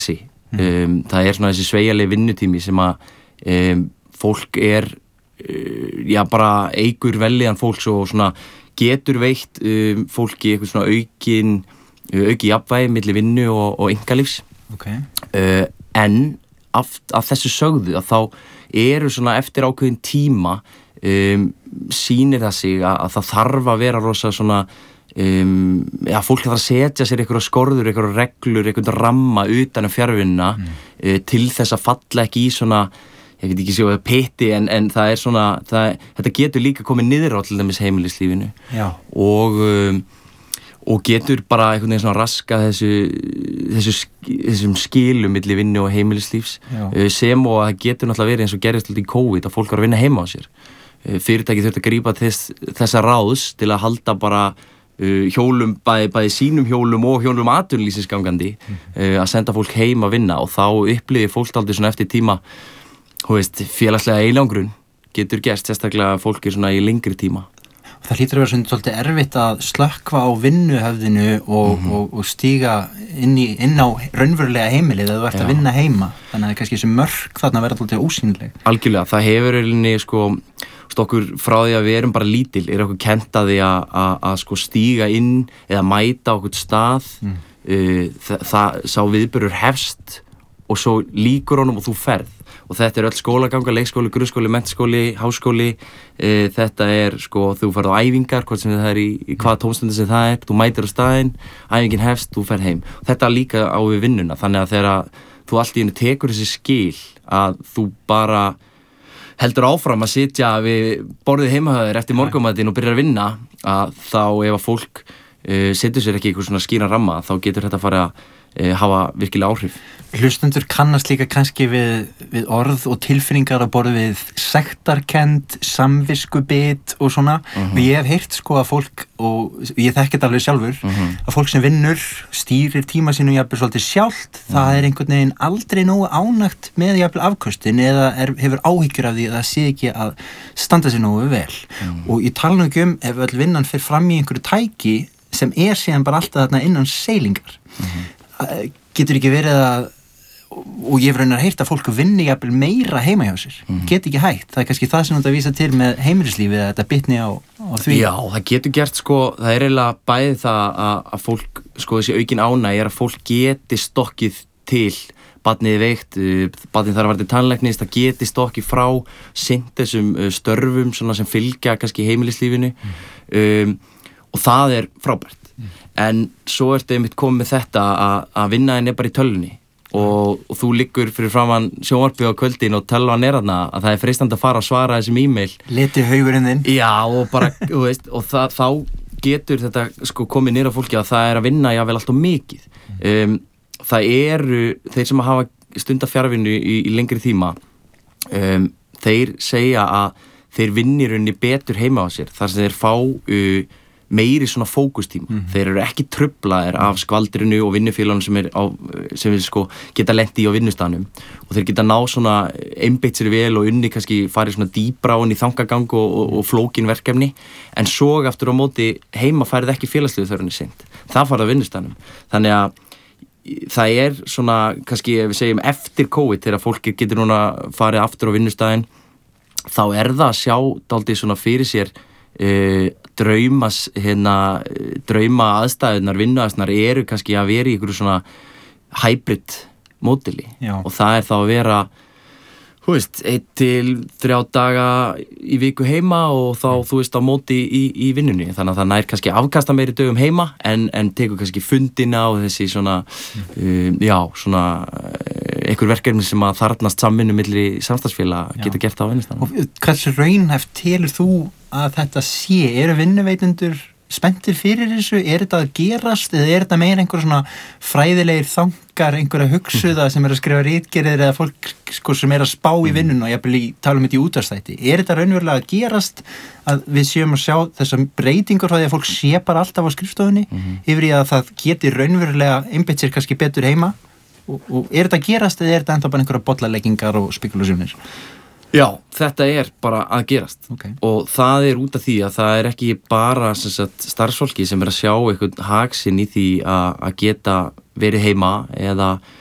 það svona þessi sveigjanlegi vinnutími sem að fólk bara eykur velíðan fólks og svona getur veitt fólki eitthvað svona aukið jafnvægi milli vinnu og einkalífs. En af þessu sögðu að þá svona eftir ákveðin tíma sýnir það sig að það þarf að vera rosa svona fólk þarf að setja sér einhverja skorður, einhverja reglur, einhverja ramma utan fjarvinnuna til þess að falla ekki í svona, ég veit ekki séu að peti en það svona, þetta getur líka komið niður á til dæmis heimilislífinu og getur bara einhvern veginn svona raska þessum skilum milli vinnu og heimilislífs sem og það getur náttúrulega verið eins og gerist í COVID að fólk var að vinna heima á sér. Fyrirtæki þurfti að grípa þessa ráðs til að halda bara hjólum, bæði sínum hjólum og hjólum atvinnulífsins gangandi að senda fólk heim að vinna og þá upplifir fólk aldrei svona eftir tíma félagslega einangrun getur gerst, sérstaklega fólk svona í lengri tíma. Það hlýtur að vera svolítið erfitt að slökkva á vinnuhöfðinu og stíga inn á raunverulega heimilið eða þú ert að vinna heima. Þannig að kannski þessi mörk þarna verða svolítið ósýnileg. Algjörlega, það hefur okkur frá því að við erum bara lítil, okkur kennt að því að stíga inn eða mæta okkur stað, sá viðburður hefst og svo lýkur honum og þú ferð. Og þetta öll skólaganga, leikskóli, grunnskóli, menntaskóli, háskóli, þetta þú ferð á æfingar, hvort sem það í hvaða tómstundi sem það þú mætir á staðinn, æfingin hefst, þú ferð heim. Þetta líka á við vinnuna, þannig að þegar þú allt í einu tekur þessi skil að þú bara heldur áfram að sitja við borðið heimahöður eftir morgunmatinn og byrjar að vinna, að þá ef að fólk setur sér ekki eitthvað svona skýran ramma, þá getur þetta fara að hafa virkilega áhrif. Hlustendur kannast líka kannski við orð og tilfinningar að borð við sektarkennd, samviskubit og svona. Ég hef heyrt að fólk, og ég þekki þetta alveg sjálfur, að fólk sem vinnur stýrir tíma sínum jafnvel svolítið sjálft, það einhvern veginn aldrei nógu ánægt með jafnvel afköstin eða hefur áhyggjur af því að það sé ekki að standa sér nógu vel. Og ég tala nú ekki ef öll vinnan fer fram í einhverju tæki sem síðan bara alltaf þarna innan seilingar. Getur ekki verið að, og ég hef raunar heyrt að fólk vinni jafnvel meira heima hjá sér, get ekki hægt, það kannski það sem þetta vísa til með heimilislífið að þetta bitni á því. Já, það getur gert það eiginlega bæði það að fólk, þessi aukin ánægja að fólk geti stokkið til, barnið veikt, barnið þarf að vera til tannlæknis, það geti stokkið frá sinnt þessum störfum sem fylgja kannski heimilislífinu og það frábært. En svo ertu einmitt komið með þetta að vinnaðin bara í tölvunni og þú liggur fyrir framan sjónvarpið á kvöldin og tölvan þarna að það freistandi að fara að svara þessum e-mail. Leti haugurinn þinn. Já, og bara, og þá getur þetta komið niður á fólki að það að vinna jafnvel alltaf mikið. Það þeir sem hafa stunda fjarvinnu í lengri tíma, þeir segja að þeir vinnir unni betur heima á sér þar sem þeir fá meiri svona fókustíma. Þeir eru ekki truflaðir af skvaldrinu og vinnufélagum sem geta lent í á vinnustaðnum og þeir geta náð svona einbeitt sér vel og unni kannski farið svona dýpra á henni þangagang og flókin verkefni en svo aftur á móti heima færið ekki félagslegu þörfunni sint. Það farið á vinnustaðnum. Þannig að það svona kannski ef við segjum eftir COVID þegar fólk getur núna farið aftur á vinnustaðin þá það að sjá dálítið svona fyrir sér drauma aðstæðunar, vinnuaðstæðunar eru kannski að vera í einhverju svona hybrid módeli og það þá að vera 1 til 3 daga í viku heima og þá á móti í vinnunni þannig að það nær kannski afkasta meiri dögum heima en tekur kannski fundina og þessi svona svona einhver verkefni sem að þarfnast samvinnu milli samstarfsfélaga geta gert á vinnustaðnum. Og hversu raunhæft telur þú að þetta sé? Eru vinnuveitendur spenntir fyrir þessu? Þetta að gerast eða þetta meira einhver svona fræðilegir þangar, einhverja hugsuða sem að skrifa ritgerðir eða fólk sem að spá í vinnuna og jafnvel tala þetta í útvarpsþætti? Þetta raunverulega að gerast að við séum að sjá þessar breytingar frá því að fólk sé bara alltaf á skrifstofunni yfir í að það geti raunverulega einbeitt sér kannski betur heima og þetta að gerast eða þetta enda bara einhverja bollaleggingar og spekulasjónir? Já, þetta bara að gerast og það út af því að það ekki bara starfsfólki sem að sjá eitthvað hag sinn í því að geta verið heima eða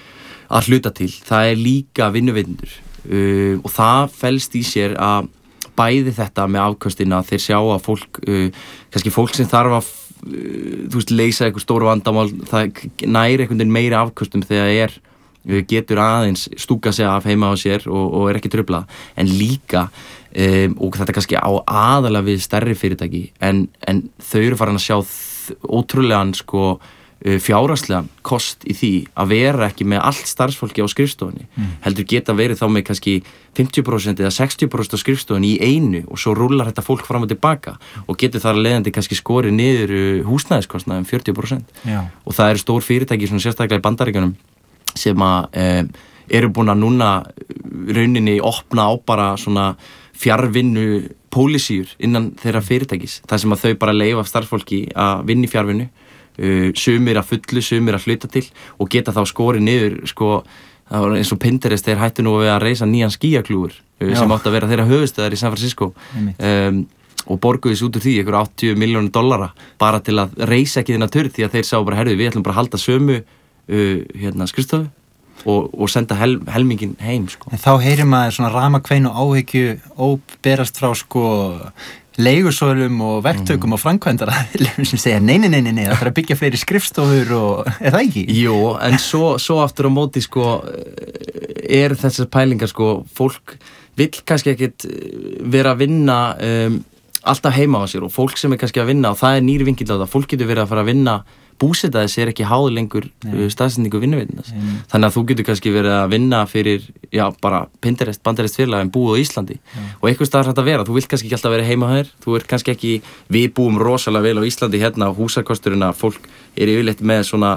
að hluta til, það líka vinnuveitendur og það felst í sér að bæði þetta með afköstina þeir sjá að fólk, kannski fólk sem þarf að leysa eitthvað stóru vandamál, það næri einhvern veginn meiri afköstum þegar getur aðeins stúka sig af heima á sér og ekki truflað, en líka og þetta kannski á aðalega við stærri fyrirtæki, en þau eru farin að sjá ótrúlegan fjárhagslegan kost í því að vera ekki með allt starfsfólki á skrifstofunni, heldur geta verið þá með kannski 50% eða 60% á skrifstofunni í einu og svo rúllar þetta fólk fram og tilbaka og getur þar leiðandi kannski skorið niður húsnæðiskostnaði 40%. Já. Og það eru stór fyrirtæki, svona sérstaklega í Bandaríkjunum, sem að eru búin að núna rauninni opna á bara svona fjarvinnu pólísíur innan þeirra fyrirtækis, þar sem að þau bara leyfa starfsfólki að vinna í fjarvinnu, sumir að fullu, sumir að hluta til og geta þá skorið niður það var eins og Pinterest þeir hættu nú við að reisa nýjan skíaklúgur sem átti að vera þeirra höfuðstöðar í San Francisco og borguðu þessu út úr því einhver $80 milljónir bara til að reisa ekki þennan törn því að þeir sá bara herðu við ætlum bara að halda sömu skrifstofu og senda helmingin heim En þá heyrir maður svona ramakvein og áhyggju óberast frá leigusölum og verktökum og framkvæmdaraðilum sem segja nei, það þarf að byggja fleiri skrifstofur og er það ekki? Jú, en svo aftur á móti er þessar pælingar fólk vill kannski ekkit vera að vinna alltaf heima á sér og fólk sem kannski að vinna og það nýri vinkill á það, fólk getur verið að fara að vinna búsetaði sér ekki háð lengur staðsetningu vinnuveitandans. Þannig að þú getur kannski verið að vinna fyrir, bara Pinterest, bandarískt félag en búið á Íslandi. Og einhvers staðar hægt að vera, þú vilt kannski ekki alltaf vera heima hér, þú ert kannski ekki, við búum rosalega vel á Íslandi hérna á húsakosturinn að fólk yfirleitt með svona,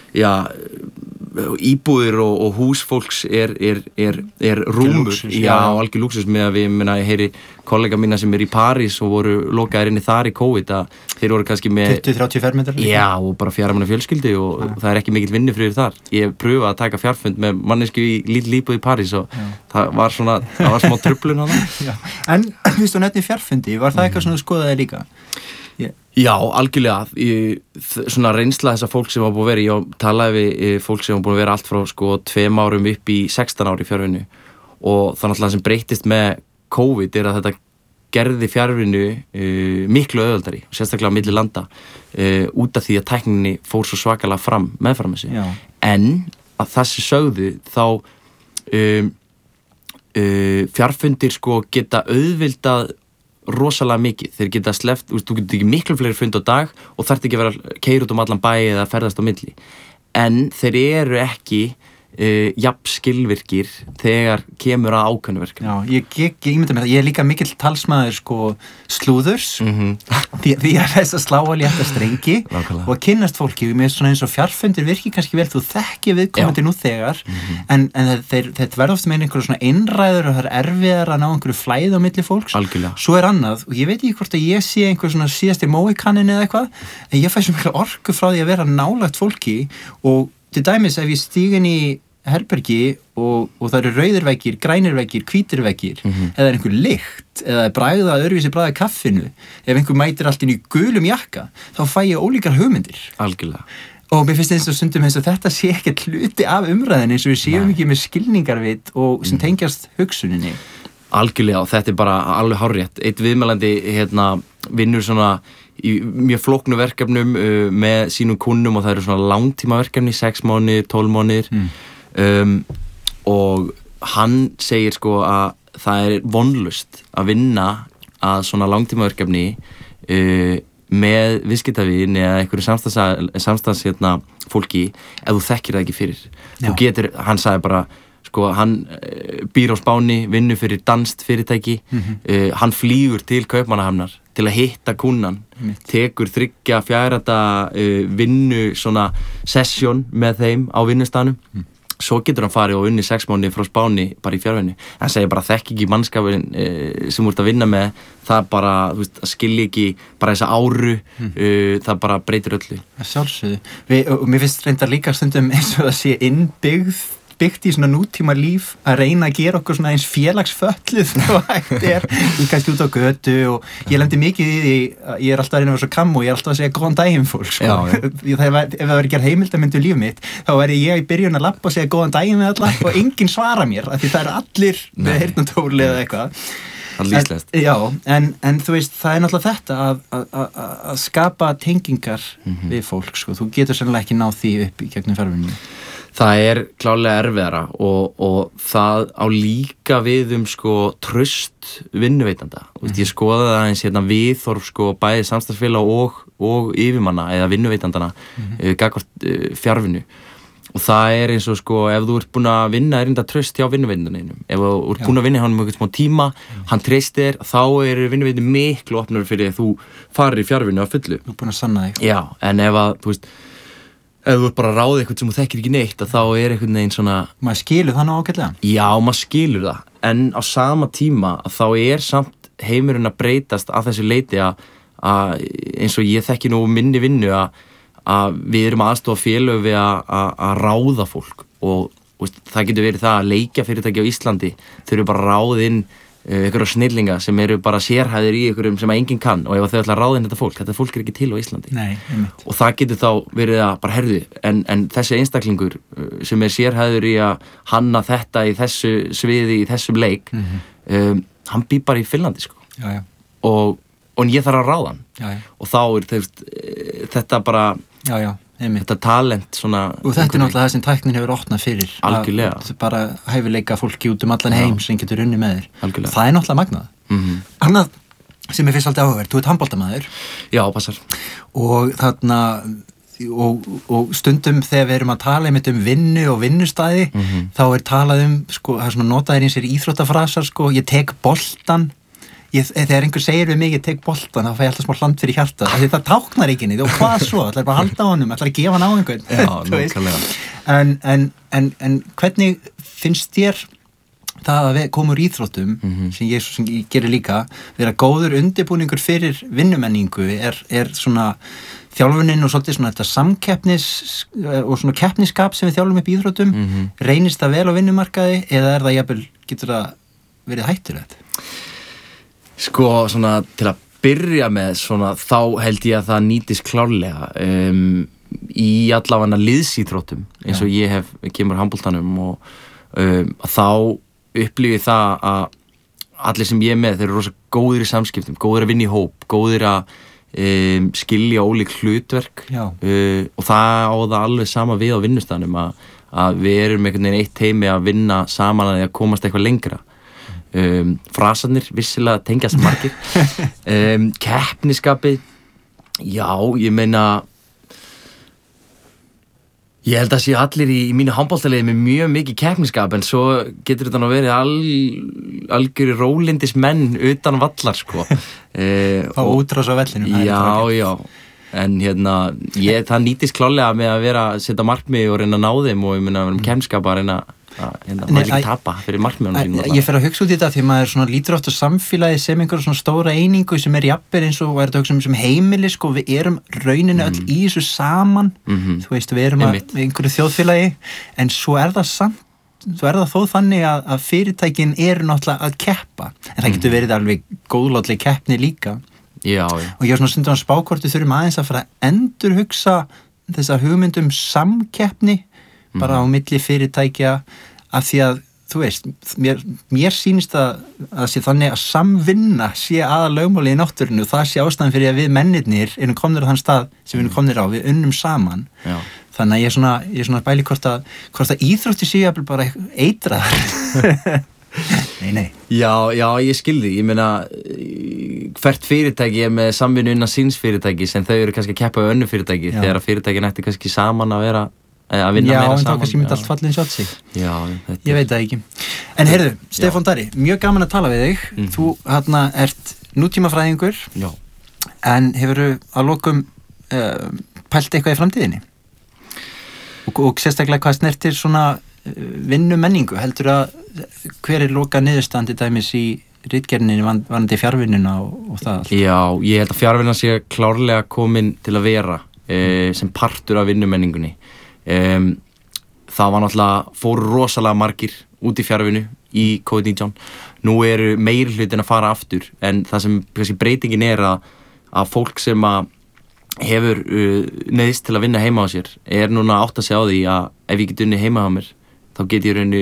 íbúðir og hús fólks er rúmur, algjör lúksus með að ég heyri kollega mína sem í París og voru lokaðir inni þar í COVID að þeir voru kannski með 20-30 fermetrar og bara 4 manna fjölskyldu og það er ekki mikill vinnufriður þar. Ég pröfaði að taka fjarfund með mannesku í lítil íbúð í París og það var smá truflun á það. En þú veist þú nefnir fjarfundi, var það eitthvað svona skoðaði líka? Já, algjörlega. Svona reynsla þessa fólk sem var búin að vera, ég talaði við fólk sem var búin að vera allt frá 2 árum upp í 16 ári í fjarvinnu og þannig að það sem breyttist með COVID er að þetta gerði fjarvinnu miklu auðveldari, sérstaklega á milli landa út af því að tækninni fór svo svakalega meðfram þessu. En að þessi sögðu þá fjarfundir geta auðveldað rosalega mikið, þeir geta sleppt, þú getur ekki miklu fleiri fund á dag og þarft ekki að vera keyra út allan bæ eða ferðast á milli, en þeir eru ekki jafn skilvirkir þegar kemur að ákveðnu verkefni. Já, ég ímynda mér það, ég er líka mikill talsmaður slúðurs því að þess að slá á létta strengi og að kynnast fólki, mér er svona eins og fjarfundir virki kannski vel, þú þekki viðkomandi nú þegar, en þetta verður oft með einhverju svona einræður og það er erfiðar að ná einhverju flæði á milli fólks. Algjörlega. Svo er annað, og ég veit ekki hvort að ég sé einhver svona síðasti móikannin eða eitthvað, en ég fæ svo mikla orku frá því að vera nálægt fólki og til dæmis ef ég stíg inn í herbergi og það eru rauðir veggir, grænir veggir, hvítir veggir eða er einhver lykt eða öðruvísi bragða kaffinu, ef einhver mætir allt inn í gulum jakka, þá fæ ég ólíkar hugmyndir. Algjörlega. Og mér finnst eins og stundum eins og þetta sé ekkert hluti af umræðinni eins og við séum ekki með skilningarvit og sem tengjast hugsuninni. Algjörlega, og þetta er bara alveg hárrétt. Eitt viðmælandi vinnur svona í mjög flóknu verkefnum með sínum kunnum og það eru svona langtíma verkefni, 6 mánuðir, 12 mánuðir og hann segir að það er vonlaust að vinna að svona langtíma verkefni með viðskiptavin eða einhverju samstags fólki ef þú þekkir það ekki fyrir. Þú getur, hann sagði bara hann býr á Spáni, vinnur fyrir danskt fyrirtæki, hann flýgur til Kaupmannahafnar til að hitta kunnan, tekur 3-4 vinnu svona sesjón með þeim á vinnustanum, svo getur hann farið og unni 6 mánuði frá Spáni bara í fjarvinnu. Hann segir bara þekki ekki mannskapin sem þú ert að vinna með, það bara, þú veist, skilji ekki bara þessa áru, það bara breytir öllu. Sjálfsögðu. Og mér finnst reyndar líka stundum eins og það sé innbyggð byggt í svona nútíma líf að reyna að gera okkur svona eins félagsfölluð og hægt ég kannski út á götu og ég lendi mikið í því ég alltaf að reyna að vera svo kamm og ég alltaf að segja góðan daginn fólk sko. Ef það væri gerð heimildamyndu líf mitt þá væri ég í byrjun að labba og segja góðan daginn við alla og enginn svara mér af því það allir með heyrnartóli eða eitthvað Já, en þú veist, það náttúrulega þetta að skapa tengingar við fólk, sko, þú getur sennilega ekki náð því upp í gegnum fjarvinnu. Það klárlega erfiðara og það á líka við sko traust vinnuveitanda. Ég skoðaði það eins viðhorf sko bæði samstarfsfélag og yfirmanna eða vinnuveitandana gagnvart fjarvinnu. Og það eins og sko, ef þú ert búin að vinna erinda traust hjá vinnuveitandunum, ef þú ert búin að vinna hann um eitthvað smá tíma, hann treystir þér, þá vinnuveitandun miklu opnur fyrir að þú farir í fjarvinnu að fullu. Þú ert búin að sanna þig. Já, en ef þú veist, ef þú ert bara að ráða eitthvað sem þú þekkir ekki neitt, þá einhvern veginn svona... Maður skilur það nú ágætlega? Já, maður skilur það, en á sama tíma þá samt heimurinn að breytast að þessu leiti að eins og ég þekki nú minni vinnu að við erum aðstofa félög við að ráða fólk og veist, það getur verið það að leikja fyrirtæki á Íslandi þau eru bara ráðinn einhverja snillinga sem eru bara sérhæðir í einhverjum sem enginn kann og ef þau ætla að ráða inn þetta fólk ekki til á Íslandi. Nei, og það getur þá verið að bara herðu en þessi einstaklingur sem sérhæður í að hanna þetta í þessu sviði í þessum leik hann býr bara í Finnlandi sko. Já. Og ég þarf að ráða hann og þá þetta bara þetta talent svona og þetta náttúrulega það sem tæknin hefur opnað fyrir algjörlega bara hæfileika fólki út allan heim sem getur unni með þér algjörlega. Það náttúrulega magnað annað sem finnst alltaf áhugavert, þú ert handboltamaður já, passar og þarna og stundum þegar við erum að tala einmitt vinnu og vinnustæði þá talað sko, það svona notaðir eins íþróttafrasar sko, ég tek boltan þegar einhver segir við mig ég tek boltan þá fæ ég alltaf smá hland fyrir hjarta því það táknar ekki neitt og hvað svo, ætlar bara að halda á honum ætlar að gefa hann á einhvern en hvernig finnst þér það að við komum úr íþróttum sem ég gerir líka vera góður undirbúningur fyrir vinnumenningu svona þjálfunin og svolítið svona þetta samkeppnis og svona keppniskap sem við þjálfum upp í íþróttum reynist það vel á vinnumarkaði eða það jafnvel getur það verið hættulegt? Sko, svona, til að byrja með svona, þá held ég að það nýtist klárlega í allavega liðsíþróttum eins og ég kemur handboltanum og þá upplifi það að allir sem ég með þeir eru rosa góðir í samskiptum, góðir að vinna í hóp, góðir að skilja ólík hlutverk og það á það alveg sama við á vinnustanum að við erum einhvern veginn eitt heimi að vinna saman að komast eitthvað lengra. Frasarnir vissilega tengjast margir keppniskapi já, ég meina ég held að sé allir í mínu handboltaliði með mjög mikið keppniskap en svo getur þetta nú verið algjörir rólindis menn utan vallar sko á útrás á vellinu já en það nýtist klárlega með að vera að setja markmið og reyna að ná þeim og ég meina að vera keppniskap að reyna maður ekki tapa fyrir markmiðunum sínum ég fer að hugsa út í þetta því maður svona lítur oft á samfélagi sem einhverja svona stóra einingu sem jafnvel eins og er þetta hugsa sem heimili sko, við erum rauninu öll í þessu saman þú veist, við erum einhverju þjóðfélagi en svo það samt svo það þó þannig að fyrirtækin eru náttúrulega að keppa en það getur verið alveg góðlátleg keppni líka já. Og ég svona stundum að spákortu þurfum aðeins að fara að endurhugsa þessa hugmyndum samkeppni bara á milli fyrirtækja af því að, þú veist, mér sýnist að sé þannig að samvinna sé aðalögmáli í náttúrinu og það sé ástæðan fyrir að við mennirnir erum komnir á þann stað sem við erum komnir á, við unnum saman þannig að ég er svona bæli hvort að íþrótti séu bara eitraðar Nei. Já, ég skilði, ég meina hvert fyrirtæki með samvinnu innan síns fyrirtæki sem þau eru kannski að keppa við önnu fyrirtæki þegar fyrirtækin ætti kannski saman að vera að vinna meira saman. Já, en þá kannski myndi allt fallið sjálft sig. Já, ég veit það ekki. En heyrðu, Stefán Darri, mjög gaman að tala við þig. Þú ert nútímafræðingur en hefurðu að lokum pælt eitthvað í framtíðinni? Og sérstaklega hvað snertir svona vinnumenningu? Heldur að hver loka niðurstandi dæmis í ritgerðinni varandi fjarvinnuna og það allt? Já, ég held að fjarvinna sé klárlega komin til að vera sem partur af vinnumenningunni. það var náttúrulega, fóru rosalega margir út í fjarvinnu í COVID-19. Nú eru meiri hlutin að fara aftur, en það sem kannski breytingin að fólk sem að hefur neyðst til að vinna heima á sér núna átt að segja á því að ef ég get unnið heima á mér þá get ég